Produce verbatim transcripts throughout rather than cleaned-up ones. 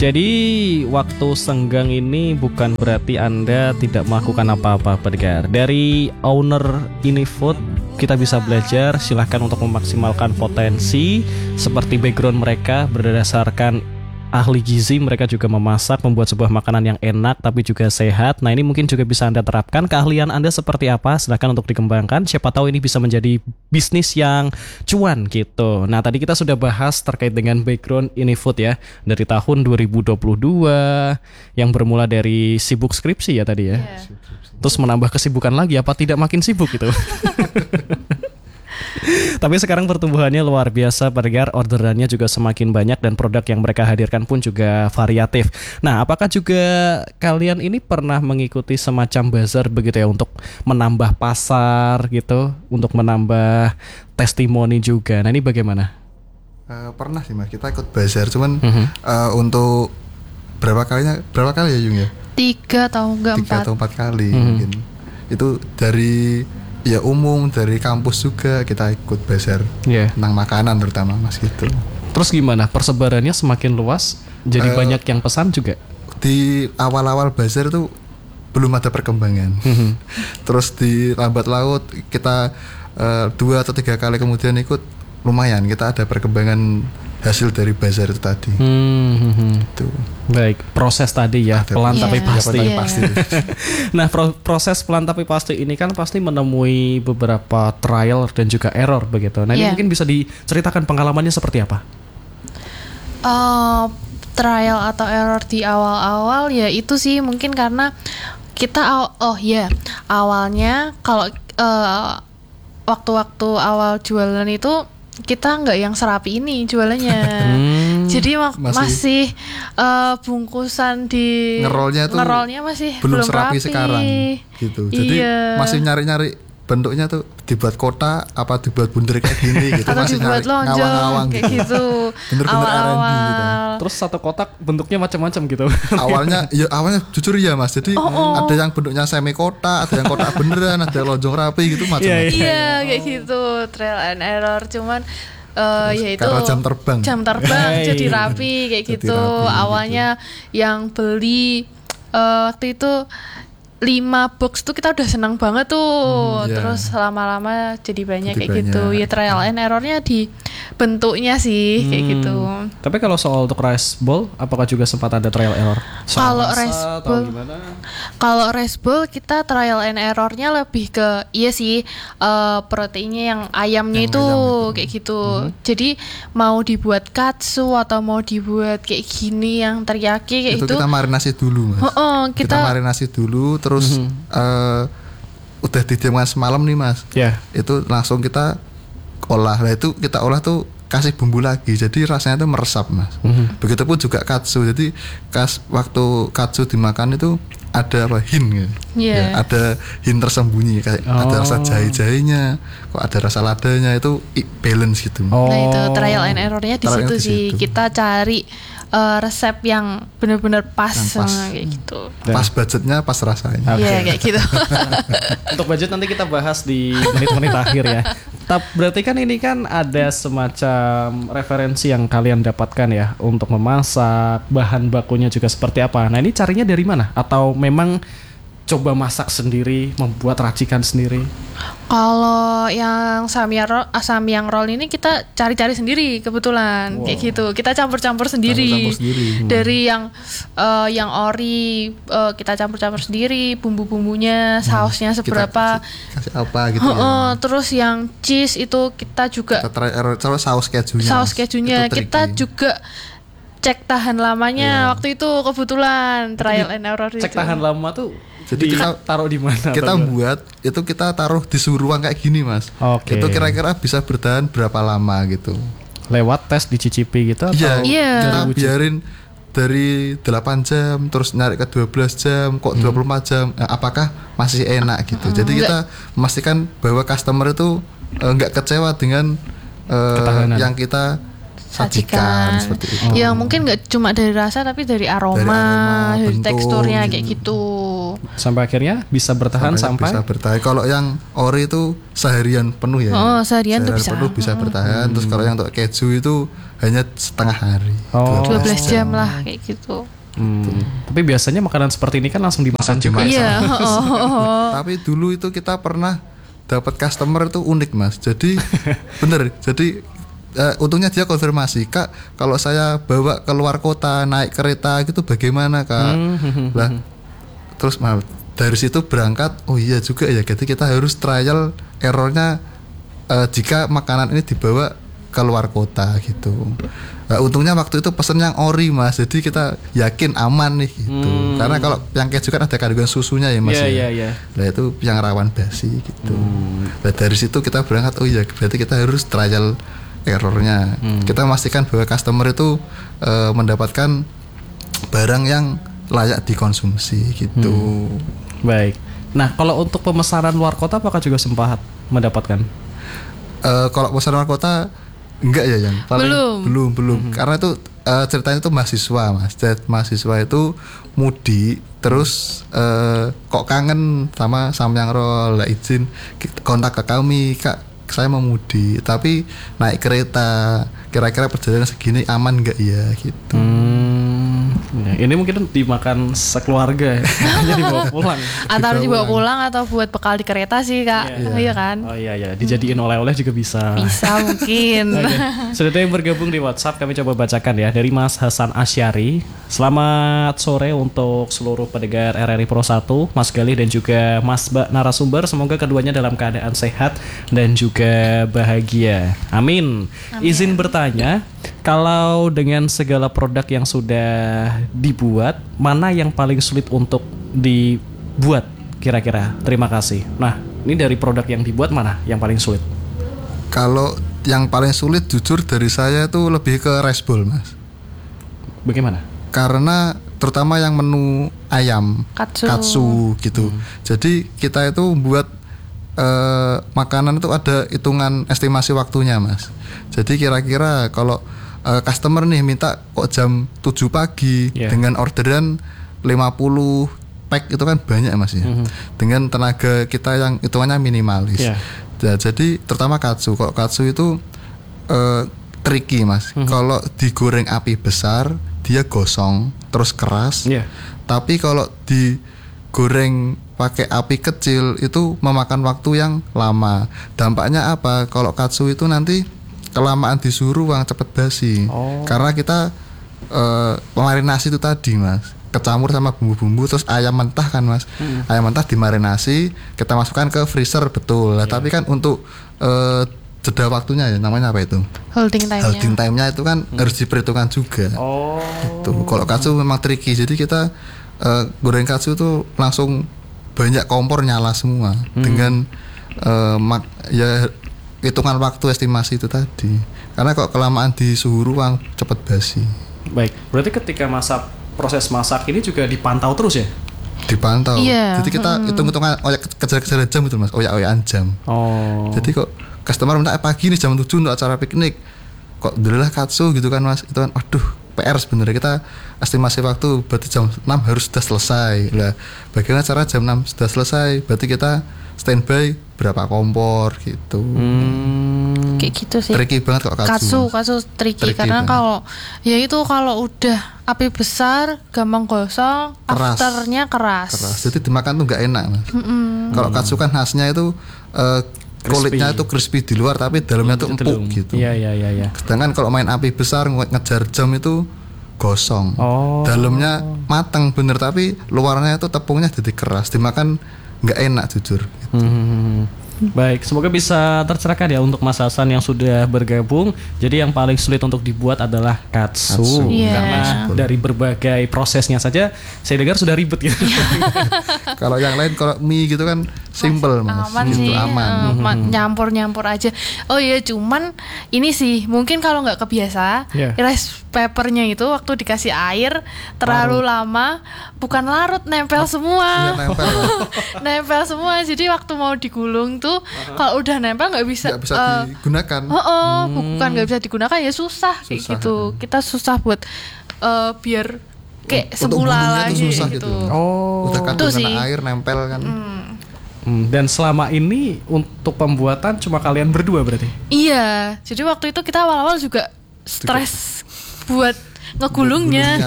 Jadi waktu senggang ini bukan berarti Anda tidak melakukan apa-apa pendengar. Dari owner Inifood kita bisa belajar, silahkan untuk memaksimalkan potensi seperti background mereka berdasarkan ahli gizi, mereka juga memasak, membuat sebuah makanan yang enak tapi juga sehat. Nah ini mungkin juga bisa Anda terapkan. Keahlian Anda seperti apa? Silahkan untuk dikembangkan. Siapa tahu ini bisa menjadi bisnis yang cuan gitu. Nah tadi kita sudah bahas terkait dengan background Inifood ya, dari tahun dua ribu dua puluh dua yang bermula dari sibuk skripsi ya tadi ya. Yeah. Terus menambah kesibukan lagi, apa tidak makin sibuk gitu? Tapi sekarang pertumbuhannya luar biasa pendengar, orderannya juga semakin banyak dan produk yang mereka hadirkan pun juga variatif. Nah, apakah juga kalian ini pernah mengikuti semacam bazar begitu ya untuk menambah pasar gitu, untuk menambah testimoni juga. Nah, ini bagaimana? Uh, pernah sih Mas, kita ikut bazar, cuman uh-huh. uh, untuk berapa kalinya, berapa kali ya Yung ya? Tiga atau enggak Tiga empat? atau empat kali uh-huh. mungkin. Itu dari ya umum, dari kampus juga kita ikut bazar yeah. tentang makanan terutama Mas gitu. Terus gimana persebarannya semakin luas, jadi uh, banyak yang pesan juga? Di awal-awal bazar tuh belum ada perkembangan. Mm-hmm. Terus di lambat laut kita uh, dua atau tiga kali kemudian ikut, lumayan kita ada perkembangan hasil dari bazar itu tadi. Hmm, itu. Baik, proses tadi ya, ada pelan yeah. tapi pasti. Yeah. pasti. Nah, pro- proses pelan tapi pasti ini kan pasti menemui beberapa trial dan juga error begitu. Nah, yeah. ini mungkin bisa diceritakan pengalamannya seperti apa? Uh, trial atau error di awal-awal ya itu sih mungkin karena kita aw- oh ya yeah. awalnya kalau uh, waktu-waktu awal jualan itu kita nggak yang serapi ini jualannya, hmm, jadi mak- masih, masih uh, bungkusan di ngerolnya tuh ngerolnya masih belum belum serapi rapi sekarang, gitu. Jadi iya. masih nyari-nyari bentuknya tuh dibuat kotak apa dibuat bundar kayak gini gitu, atau masih dibuat nyari lonjong ngawang-ngawang kayak gitu. Bener-bener R and D gitu. Terus satu kotak bentuknya macam-macam gitu. Awalnya ya awalnya jujur ya Mas. Jadi oh, oh. ada yang bentuknya semi kotak, ada yang kotak beneran, ada yang lonjong rapi gitu macam-macam. Iya, yeah, kayak gitu, trial and error. Cuman Uh, ya itu jam terbang jam terbang jadi rapi kayak jadi gitu rapi, awalnya gitu. Yang beli uh, waktu itu lima box tuh kita udah senang banget tuh, hmm, yeah. terus lama-lama jadi banyak jadi kayak banyak. Gitu ya, trial and errornya di bentuknya sih hmm. kayak gitu. Tapi kalau soal untuk rice bowl apakah juga sempat ada trial error? Kalau rice bowl kalau rice bowl kita trial and errornya lebih ke iya sih uh, proteinnya yang ayamnya yang itu ayam kayak gitu. Hmm. Jadi mau dibuat katsu atau mau dibuat kayak gini yang teriyaki kayak itu itu kita marinasi dulu Mas. Oh, oh, kita, kita marinasi dulu terus mm-hmm. uh, udah didiamkan semalam nih Mas. Yeah. Itu langsung kita olah. Nah itu kita olah tuh kasih bumbu lagi. Jadi rasanya tuh meresap Mas. Mm-hmm. Begitupun juga katsu. Jadi kas waktu katsu dimakan itu ada apa hin gitu. Yeah. Ya, ada hin tersembunyi kayak oh. ada rasa jahe-jahenya, kok ada rasa ladanya, itu balance gitu. Oh. Nah itu trial and errornya di situ sih. Kita cari Uh, resep yang benar-benar pas, pas kayak gitu. Pas budgetnya, pas rasanya. Iya okay. kayak gitu. Untuk budget nanti kita bahas di menit-menit akhir ya. Tapi berarti kan ini kan ada semacam referensi yang kalian dapatkan ya untuk memasak, bahan bakunya juga seperti apa. Nah ini carinya dari mana? Atau memang coba masak sendiri, membuat racikan sendiri? Kalau yang samyang roll, samyang roll ini kita cari-cari sendiri kebetulan, wow. kayak gitu. Kita campur-campur sendiri. Campur-campur sendiri. Hmm. Dari yang uh, yang ori uh, kita campur-campur sendiri, bumbu-bumbunya, sausnya seberapa. Kita kasih apa gitu. Uh, uh, ya. Terus yang cheese itu kita juga. Kita try error, saus kejunya. Saus kejunya kita juga cek tahan lamanya. Yeah. Waktu itu kebetulan trial and error itu. Cek tahan lama tuh. Jadi kita taruh di mana? Kita buat itu kita taruh di suhu ruang kayak gini Mas. Okay. Itu kira-kira bisa bertahan berapa lama gitu. Lewat tes dicicipi gitu atau? Iya. Yeah. Kita biarin dari delapan jam terus narik ke dua belas jam, kok hmm. dua puluh empat jam. Nah, apakah masih enak gitu. Hmm. Jadi kita memastikan bahwa customer itu enggak uh, kecewa dengan uh, yang kita sajikan seperti itu. Ya mungkin nggak cuma dari rasa tapi dari aroma, dari, aroma, dari teksturnya kayak gitu. gitu. Sampai akhirnya bisa bertahan sampai, bisa bertahan. Kalau yang ori itu seharian penuh ya. Oh, seharian tuh bisa. penuh bisa bertahan. Terus kalau yang untuk keju itu hanya setengah hari. Oh. dua belas jam lah kayak gitu. Hmm. Tapi biasanya makanan seperti ini kan langsung dimakan juga. Iya. Oh. Tapi dulu itu kita pernah dapat customer itu unik Mas. Jadi bener. Jadi uh, untungnya dia konfirmasi, Kak, kalau saya bawa keluar kota naik kereta gitu bagaimana Kak? Hmm. Lah terus maaf, dari situ berangkat, oh iya juga ya, jadi kita harus trial errornya uh, jika makanan ini dibawa keluar kota gitu. Nah, untungnya waktu itu pesen yang ori Mas, jadi kita yakin aman nih gitu. Hmm. Karena kalau yang keju kan ada kandungan susunya ya Mas. Iya ya. iya iya. Nah itu yang rawan basi gitu. Hmm. Nah dari situ kita berangkat, oh iya berarti kita harus trial errornya. Hmm. Kita memastikan bahwa customer itu uh, mendapatkan barang yang layak dikonsumsi gitu. Hmm. Baik. Nah kalau untuk pemesanan luar kota apakah juga sempat mendapatkan? Uh, kalau pemesanan luar kota enggak ya yang paling belum belum belum hmm. Karena itu uh, ceritanya itu mahasiswa Mas. Jadi mahasiswa itu mudik terus uh, kok kangen sama Samyang Roll, lah izin kontak ke kami, Kak saya mau mudik tapi naik kereta, kira-kira perjalanan segini aman enggak ya gitu. Hmm, ya, ini mungkin dimakan sekeluarga ya. Hanya dibawa pulang. Antara dibawa pulang atau buat bekal di kereta sih Kak. Iya, iya kan? Oh iya iya, dijadiin oleh-oleh juga bisa. Bisa mungkin. Okay. Sudah ada yang bergabung di WhatsApp, kami coba bacakan ya dari Mas Hasan Asyari. Selamat sore untuk seluruh pendengar R R I Pro satu, Mas Galih dan juga Mas Mbak narasumber. Semoga keduanya dalam keadaan sehat dan juga bahagia. Amin. Amin. Izin bertanya, kalau dengan segala produk yang sudah dibuat, mana yang paling sulit untuk dibuat kira-kira? Terima kasih. Nah, ini dari produk yang dibuat mana yang paling sulit? Kalau yang paling sulit jujur dari saya itu lebih ke rice bowl Mas. Bagaimana? Karena terutama yang menu ayam katsu, katsu gitu. Hmm. Jadi kita itu buat uh, makanan itu ada hitungan estimasi waktunya Mas. Jadi kira-kira kalau uh, customer nih minta kok jam tujuh pagi yeah. dengan orderan lima puluh pack itu kan banyak Mas ya. Mm-hmm. Dengan tenaga kita yang hitungannya minimalis. Yeah. Nah, jadi terutama katsu. Kalau katsu itu uh, tricky Mas. Mm-hmm. Kalau digoreng api besar dia gosong terus keras. Yeah. Tapi kalau digoreng pakai api kecil itu memakan waktu yang lama. Dampaknya apa? Kalau katsu itu nanti kelamaan di suhu ruang cepet basi. Oh. Karena kita uh, marinasi itu tadi Mas, kecampur sama bumbu-bumbu terus ayam mentah kan Mas. Hmm. Ayam mentah dimarinasi, kita masukkan ke freezer betul. Nah, yeah. Tapi kan untuk uh, jeda waktunya ya namanya apa itu? Holding time-nya. Holding time-nya itu kan hmm. harus diperhitungkan juga. Oh. Itu. Kalau katsu memang tricky. Jadi kita uh, goreng katsu itu langsung banyak kompor nyala semua hmm. dengan uh, mak- ya hitungan waktu estimasi itu tadi. Karena kok kelamaan di suhu ruang cepat basi. Baik. Berarti ketika masak proses masak ini juga dipantau terus ya? Dipantau. Yeah. Jadi kita hmm. hitung-hitungan oyak kejar-kejaran jam itu Mas, oyak-oyakan jam. Oh. Jadi kok customer minta pagi nih jam tujuh untuk acara piknik. Kok dululah katsu gitu kan Mas. Itu kan aduh P R sebenarnya. Kita estimasi waktu berarti jam enam harus sudah selesai. Lah, bagaimana cara jam enam sudah selesai? Berarti kita standby berapa kompor gitu. Hmm. Kayak gitu sih. Tricky banget kok katsu. Katsu, katsu tricky, tricky karena kalau ya itu kalau udah api besar gampang gosong, keras. Afternya keras. Keras. Jadi dimakan tuh nggak enak Mas. Mm-mm. Kalau katsu kan khasnya itu uh, kulitnya itu crispy di luar tapi dalamnya tuh empuk gitu. Iya iya iya ya. Sedangkan kalau main api besar ngejar jam itu gosong. Oh. Dalamnya matang bener tapi luarnya itu tepungnya jadi keras. Dimakan nggak enak jujur gitu. Hmm. Baik, semoga bisa tercerahkan ya untuk Mas Hasan yang sudah bergabung. Jadi yang paling sulit untuk dibuat adalah katsu, katsu. Yeah. Karena dari berbagai prosesnya saja saya dengar sudah ribet gitu. Kalau yang lain kalau mie gitu kan simple Mas, aman gitu sih. aman. Uh, nyampur-nyampur aja. Oh iya, cuman ini sih mungkin kalau nggak kebiasa, yeah. rice papernya itu waktu dikasih air terlalu larut. lama, bukan larut, nempel oh, semua. Iya, nempel. Nempel semua. Jadi waktu mau digulung tuh uh-huh. kalau udah nempel nggak bisa, gak bisa uh, digunakan. Oh, oh hmm. bukan nggak bisa digunakan ya susah, susah kayak gitu. Kita susah buat uh, biar kayak Untuk semula bumbunya tuh lagi susah gitu. gitu. Oh. Udah kadung Itu sih. kena air nempel kan. Hmm, dan selama ini untuk pembuatan cuma kalian berdua berarti? Iya, jadi waktu itu kita awal-awal juga stres buat ngegulungnya.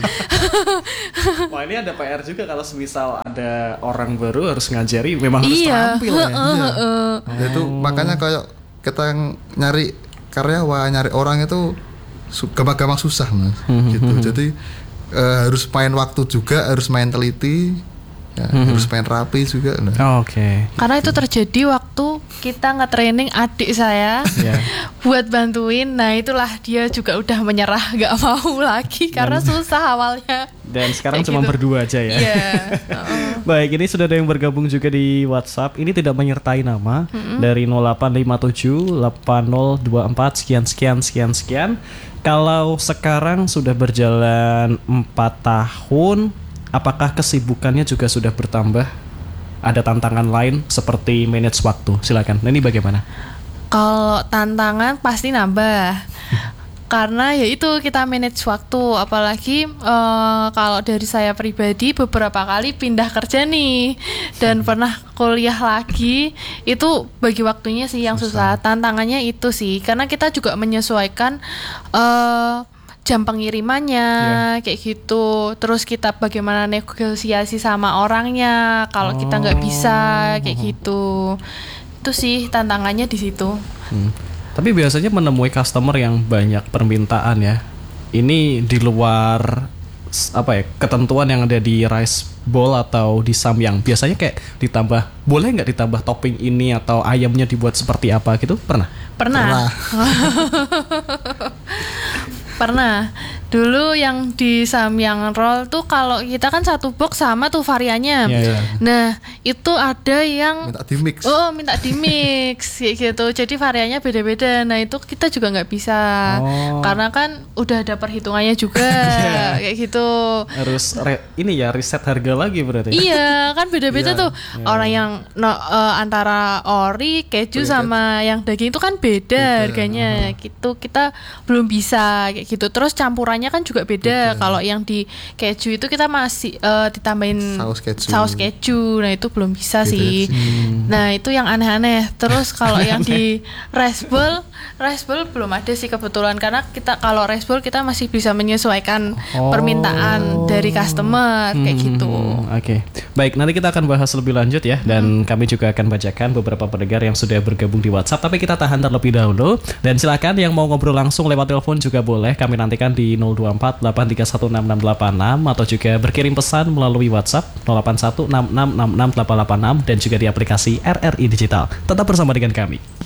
Wah, ini ada P R juga kalau semisal ada orang baru harus ngajari, memang harus Iya, terampil ya. heeh, heeh. Ya itu makanya kayak kita yang nyari karyawan, nyari orang itu su- gampang-gampang susah mas, gitu. Jadi eh, harus main waktu juga, harus main teliti, ya, harus main rapi juga. Nah. Oh, Oke. Karena itu terjadi waktu kita nge-training adik saya Iya. buat bantuin. Nah itulah dia juga udah menyerah, nggak mau lagi karena susah awalnya. Dan sekarang Kayak cuma gitu. berdua aja ya. Iya. heeh. Baik, ini sudah ada yang bergabung juga di WhatsApp. Ini tidak menyertai nama dari nol delapan lima tujuh delapan nol dua empat sekian sekian sekian sekian. Kalau sekarang sudah berjalan empat tahun, apakah kesibukannya juga sudah bertambah? Ada tantangan lain seperti manage waktu? Silakan. Nah, ini bagaimana? Kalau tantangan pasti nambah. Karena ya itu kita manage waktu, apalagi eh, kalau dari saya pribadi beberapa kali pindah kerja nih dan pernah kuliah lagi, itu bagi waktunya sih yang susah. Tantangannya itu sih, karena kita juga menyesuaikan eh, jam pengirimannya kayak gitu. Terus kita bagaimana negosiasi sama orangnya kalau kita nggak bisa kayak gitu. Itu sih tantangannya di situ. Hmm. Tapi biasanya menemui customer yang banyak permintaan ya. Ini di luar s- apa ya ketentuan yang ada di rice bowl atau di samyang. Biasanya kayak ditambah, boleh nggak ditambah topping ini atau ayamnya dibuat seperti apa gitu? Pernah? Pernah. Pernah. Dulu yang di samyang roll tuh kalau kita kan satu box sama tuh variannya. Iya, iya. Nah, itu ada yang Minta di mix. oh minta di mix kayak gitu. Jadi variannya beda-beda. Nah, itu kita juga nggak bisa. Oh. Karena kan udah ada perhitungannya juga kayak gitu. Harus re- ini ya riset harga lagi berarti. Iya, kan beda-beda Iya. tuh. Orang yang no, eh, antara ori, keju Ori, sama yang daging itu kan beda, harganya. Gitu. Kita belum bisa kayak gitu. Terus campurannya kan juga beda. Kalau yang di keju itu kita masih eh, ditambahin Saus keju. saus keju. Nah, itu belum bisa Beda sih. sih. Nah, itu yang aneh-aneh. Terus kalau yang di rice bowl, rice bowl belum ada sih kebetulan karena kita kalau rice bowl kita masih bisa menyesuaikan Oh. permintaan dari customer kayak gitu. Hmm, Oke, baik. Nanti kita akan bahas lebih lanjut ya, dan kami juga akan bacakan beberapa pendengar yang sudah bergabung di WhatsApp. Tapi kita tahan terlebih dahulu. Dan silakan yang mau ngobrol langsung lewat telepon juga boleh. Kami nantikan di nol dua empat delapan tiga satu enam enam delapan enam atau juga berkirim pesan melalui WhatsApp nol delapan satu enam enam enam enam delapan delapan enam dan juga di aplikasi R R I Digital. Tetap bersama dengan kami.